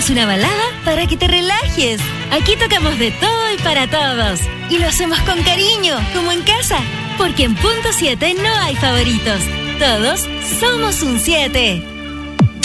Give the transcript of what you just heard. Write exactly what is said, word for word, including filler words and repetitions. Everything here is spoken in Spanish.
ponemos una balada para que te relajes. Aquí tocamos de todo y para todos. Y lo hacemos con cariño, como en casa. Porque en Punto siete no hay favoritos. Todos somos un siete.